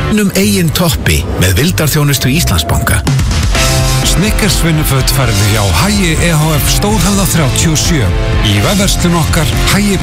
þínum eigin toppi með vildarþjónustu Íslandsbanka. Snickers vinnuföt færðu hjá Hagi EHF Stórhöfða 37. Í vefverslun okkar hagi.is